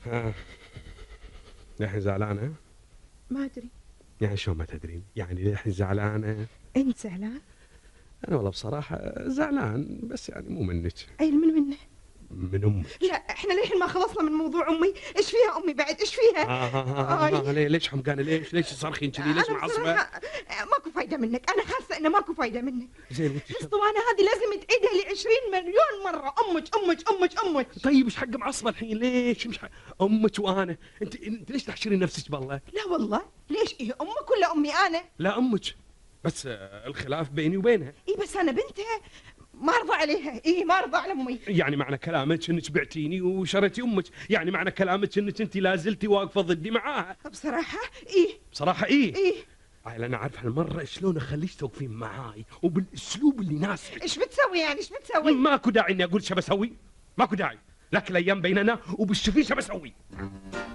ها، للحين زعلانة؟ ما ادري. يعني شلون ما تدرين؟ يعني للحين زعلانة؟ انت زعلان؟ أنا والله بصراحة زعلان، بس يعني مو منك. اي من منه؟ من أمك. لا احنا للحين ما خلصنا من موضوع امي. ايش فيها امي بعد؟ ايش فيها؟ ليش حمقانة؟ ليش تصرخين كذي؟ ليش انا معصبة؟ بصراحه ماكو فايده منك. انا حاسه انه ماكو فايده منك. زين وانت الاسطوانه هذه لازم تعيدها لي 20 مليون مره. امك امك امك امك. طيب ايش حق معصبة الحين؟ ليش مش حق امك وانا؟ انت ليش تحشرين نفسك بالله؟ لا والله. ليش؟ ايه امك ولا امي انا؟ لا امك، بس الخلاف بيني وبينها. ايه بس انا بنتها، ما ارضى عليها. ايه ما ارضى على امي. يعني معنى كلامك انك بعتيني وشريتي امك، يعني معنى كلامك انك انت لا زلتي واقفه ضدي معاها. بصراحه ايه. بصراحه ايه؟ ايه. عيل انا عارف هالمره شلون اخليك توقفين معاي وبالاسلوب اللي يناسبك. ايش بتسوي يعني؟ ايش بتسوي؟ ماكو داعي اني اقول شو بسوي، ماكو داعي، لكن الايام بيننا وبالشوفين شو بسوي.